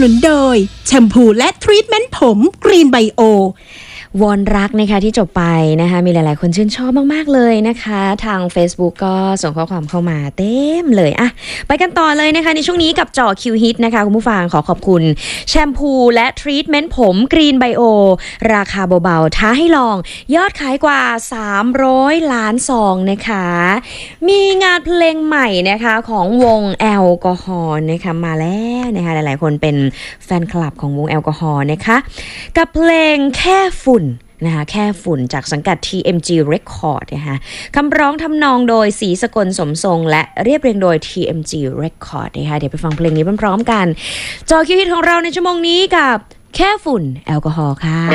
นุนโดยแชมพูและทรีทเมนต์ผมกรีนไบโอวอนรักนะคะที่จบไปนะคะมีหลายๆคนชื่นชอบมากๆเลยนะคะทาง Facebook ก็ส่งข้อความเข้ามาเต็มเลยอะไปกันต่อเลยนะคะในช่วงนี้กับจ่อคิวฮิตนะคะคุณผู้ฟังขอขอบคุณแชมพูและทรีทเมนต์ผมกรีนไบโอราคาเบาๆท้าให้ลองยอดขายกว่า300 ล้านซองนะคะมีงานเพลงใหม่นะคะของวงแอลกอฮอล์นะคะมาแล้วนะคะหลายๆคนเป็นแฟนคลับของวงแอลกอฮอล์นะคะกับเพลงแค่ฝุ่นนะคะแค่ฝุ่นจากสังกัด TMG Record นะคะคำร้องทำนองโดยศรีสกลสมทรงและเรียบเรียงโดย TMG Record นะคะเดี๋ยวไปฟังเพลงนี้พร้อมๆกันจอคิวฮิตของเราในชั่วโมงนี้กับแค่ฝุ่นแอลกอฮอล์ค่ะ